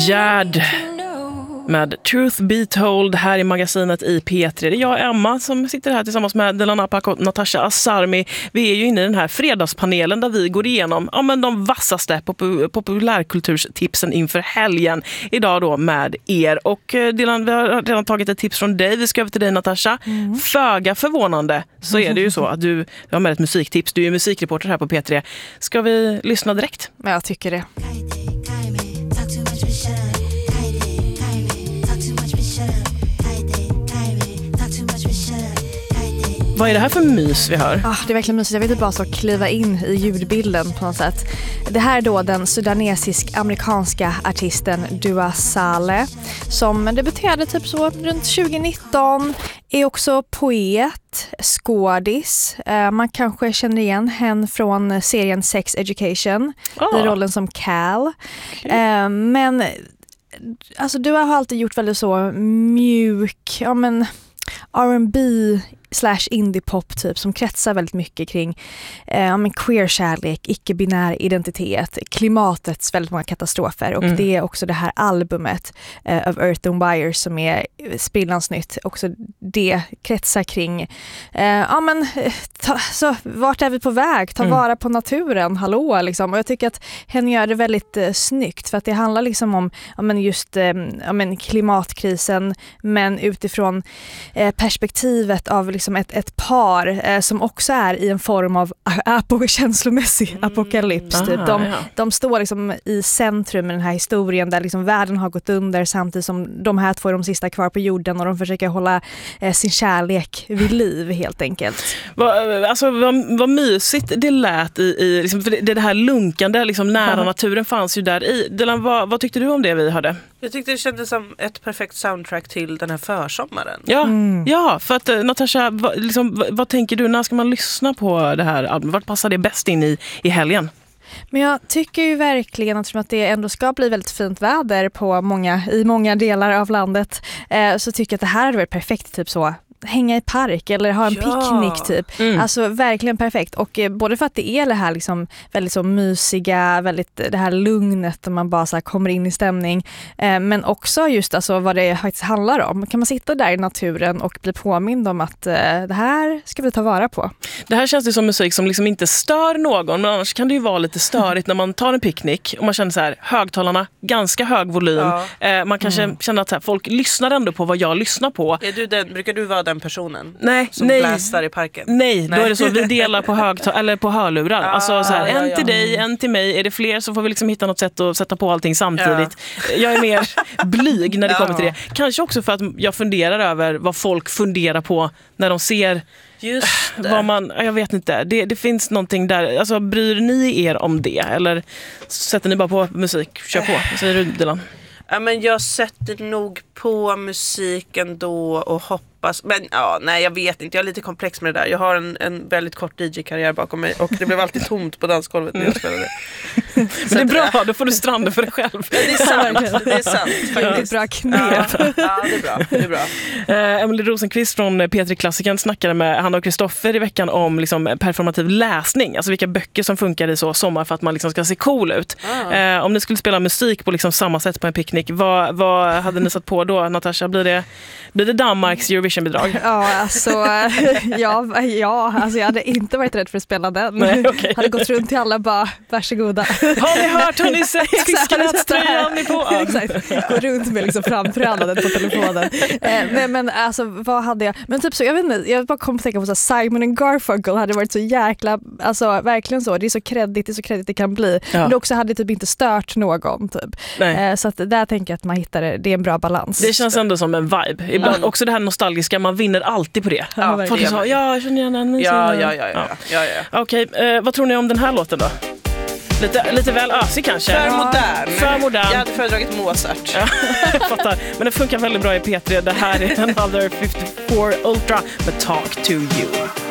Gerd med Truth Be Told här i magasinet i P3. Det är jag, Emma, som sitter här tillsammans med Dilan Apak och Natasha Asarmi. Vi är ju inne i den här fredagspanelen där vi går igenom de vassaste populärkulturstipsen inför helgen. Idag då med er. Och Dilan, vi har redan tagit ett tips från dig. Vi ska över till dig, Natasha. Föga förvånande så är det ju så att du har med ett musiktips. Du är ju musikreporter här på P3. Ska vi lyssna direkt? Ja, jag tycker det. Vad är det här för mys vi hör? Det är verkligen mysigt. Jag vill inte bara så kliva in i ljudbilden på något sätt. Det här är då den sudanesisk-amerikanska artisten Dua Saleh som debuterade typ så runt 2019. Är också poet, skådis. Man kanske känner igen henne från serien Sex Education i rollen som Cal. Okay. Men alltså Dua har alltid gjort väldigt så mjuk, R&B / indie-pop typ som kretsar väldigt mycket kring queer-kärlek, icke-binär identitet, klimatets väldigt många katastrofer och det är också det här albumet of Earth and Wire som är sprillans nytt. Också det kretsar kring så vart är vi på väg? Ta vara på naturen, hallå liksom. Och jag tycker att henne gör det väldigt snyggt för att det handlar liksom om just klimatkrisen men utifrån perspektivet av liksom ett par som också är i en form av känslomässig apokalyps. Typ. De står liksom i centrum i den här historien där liksom världen har gått under samtidigt som de här två är de sista kvar på jorden och de försöker hålla sin kärlek vid liv helt enkelt. Vad mysigt det lät i liksom, för det här lunkande liksom, nära naturen fanns ju där i. Dilan, vad tyckte du om det vi hörde? Jag tyckte det kändes som ett perfekt soundtrack till den här försommaren. Ja, för att Natasha, vad tänker du? När ska man lyssna på det här albumet? Vart passar det bäst in i helgen? Men jag tycker ju verkligen att det ändå ska bli väldigt fint väder i många delar av landet. Så tycker jag att det här hade varit perfekt typ så. Hänga i park eller ha en picknick typ. Alltså verkligen perfekt. Och både för att det är det här liksom väldigt så mysiga, väldigt det här lugnet där man bara så här kommer in i stämning. Men också just alltså vad det faktiskt handlar om. Kan man sitta där i naturen och bli påmind om att det här ska vi ta vara på. Det här känns ju som musik som liksom inte stör någon, men annars kan det ju vara lite störigt när man tar en picknick och man känner så här, högtalarna, ganska hög volym. Man kanske känner att så här, folk lyssnar ändå på vad jag lyssnar på. Brukar du vara den personen som nej. blästar i parken? Nej, då är det så vi delar på hörlurar. Alltså så här, en till dig, en till mig. Är det fler så får vi liksom hitta något sätt att sätta på allting samtidigt. Jag är mer blyg när det kommer till det. Kanske också för att jag funderar över vad folk funderar på när de ser jag vet inte. Det finns någonting där. Alltså, bryr ni er om det? Eller sätter ni bara på musik? Kör på. Vad säger du, Dilan? Ja, men jag sätter nog på musiken då och hoppas. Men jag vet inte. Jag är lite komplex med det där. Jag har en väldigt kort DJ-karriär bakom mig och det blev alltid tomt på dansgolvet när jag spelade. Men det är bra, då får du stranda för dig själv. Det är sant. Det är sant. Det är ett bra knep. Ja, det är bra. Emily Rosenqvist från P3-klassikern snackade med Hanna och Kristoffer i veckan om liksom, performativ läsning. Alltså vilka böcker som funkar i så sommar för att man liksom ska se cool ut. Om ni skulle spela musik på liksom samma sätt på en picknick, vad hade ni satt på då, Natasha? Blir det Danmarks Eurovision-bidrag? Alltså jag hade inte varit rädd för att spela den. Nej, okay. Hade gått runt till alla bara, varsågoda. Har ni hört, har ni sett Fiskenätströjan ni på? Exakt, gå runt med liksom framträdandet på telefonen. Men alltså, vad hade jag? Men typ så, jag vet inte, jag bara kom att tänka på så Simon and Garfunkel hade varit så jäkla, alltså verkligen så, det är så kreddigt det kan bli. Men det också hade typ inte stört någon typ. Så att där tänker jag att man hittar det är en bra balans. Det känns ändå som en vibe. Ibland också det här nostalgiska, man vinner alltid på det. Folk sa, jag känner igen den. Ja. Okej, vad tror ni om den här låten då? Lite väl ösig kanske. För modern. Jag hade föredragit Mozart. Fattar. Men det funkar väldigt bra i P3. Det här är Another 54 Ultra med Talk to You.